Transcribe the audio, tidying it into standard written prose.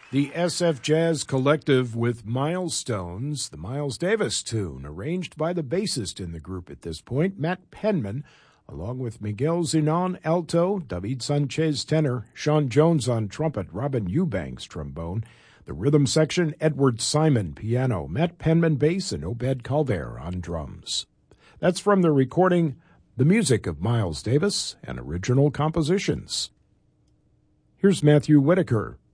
The SF Jazz Collective with Milestones, the Miles Davis tune, arranged by the bassist in the group at this point, Matt Penman, along with Miguel Zenon, alto, David Sanchez, tenor, Sean Jones on trumpet, Robin Eubanks, trombone, the rhythm section, Edward Simon, piano, Matt Penman, bass, and Obed Calver on drums. That's from the recording The Music of Miles Davis and Original Compositions. Here's Matthew Whitaker